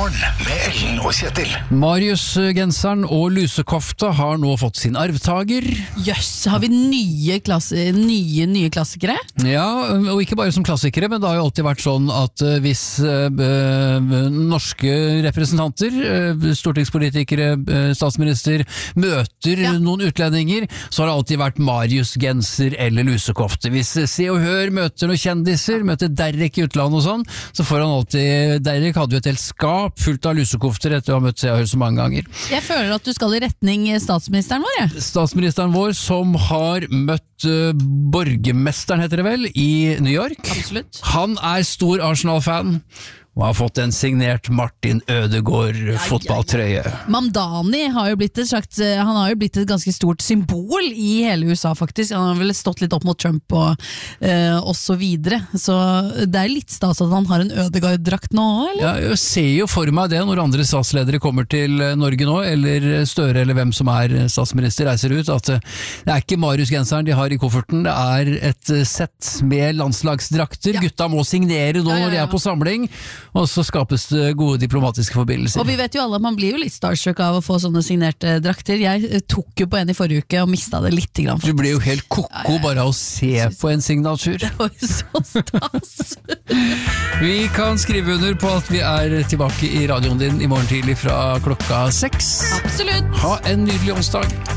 Morgen med Ellen og Kjetil. Marius-genseren og lusekofta har nå fått sin arvtager. Jøss, har vi nye klassikere? Ja, og ikke bare som klassikere, men det har jo alltid vært sånn at hvis norske representanter, stortingspolitikere, statsminister, møter noen utlendinger, så har det alltid vært Marius-genser eller lusekofte. Hvis Se og Hør møter noen kjendiser, møter Derek i utlandet og sånn, så får han alltid, Derek hadde jo et helt skap fullt av lusekofter etter å ha møtt Se og Hør så mange ganger. Jeg føler at du skal i retning statsministeren vår, jeg. Statsministeren vår som har møtt borgermesteren, heter det vel, i New York. Absolutt. Han er stor Arsenal-fan og har fått en signert Martin Ødegaard fotballtrøye. Mamdani har jo blitt et ganske stort symbol i hele USA faktisk. Han har vel stått litt opp mot Trump og så videre. Så det er litt stas at han har en Ødegaard-drakt nå, eller? Ja, jeg ser jo for meg det når andre statsledere kommer til Norge nå, eller Støre eller hvem som er statsminister reiser ut, at det er ikke Marius-genseren de har i kofferten, det er et sett med landslagsdrakter. Ja. Gutta må signere nå når de er på samling, og så skapes det gode diplomatiske forbindelser. Og vi vet jo alle at man blir jo litt starstruck av å få sånne signerte drakter. Jeg tok jo på en i forrige uke og mistet det litt grann. Du blir jo helt koko bare av å se på en signatur. Det var jo så stas. Vi kan skrive under på at vi er tilbake i radioen din i morgen tidlig fra klokka 6. Absolutt. Ha en nydelig onsdag.